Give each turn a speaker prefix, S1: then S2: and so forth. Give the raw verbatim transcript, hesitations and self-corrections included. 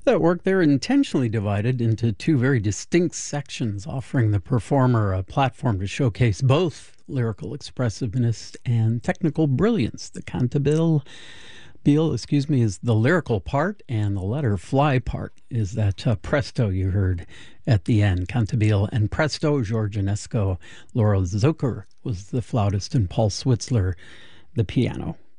S1: That work there intentionally divided into two very distinct sections, offering the performer a platform to showcase both lyrical expressiveness and technical brilliance. The cantabile, Beal, excuse me, is the lyrical part, and the letter fly part is that uh, presto you heard at the end. Cantabile and presto, George Enesco, Laura Zucker was the flautist, and Paul Switzler the piano.